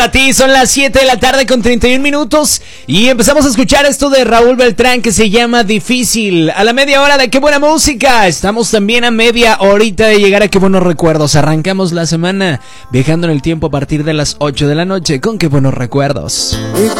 A ti son las 7 de la tarde con 31 minutos y empezamos a escuchar esto de Raúl Beltrán que se llama Difícil. A la media hora de Qué Buena Música. Estamos también a media horita de llegar a Qué Buenos Recuerdos. Arrancamos la semana viajando en el tiempo a partir de las 8 de la noche con Qué Buenos Recuerdos. Y